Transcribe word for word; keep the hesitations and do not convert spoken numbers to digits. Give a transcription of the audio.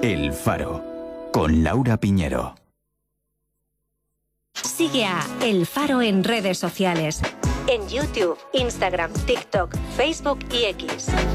El Faro, con Laura Piñero. Sigue a El Faro en redes sociales. En YouTube, Instagram, TikTok, Facebook y X.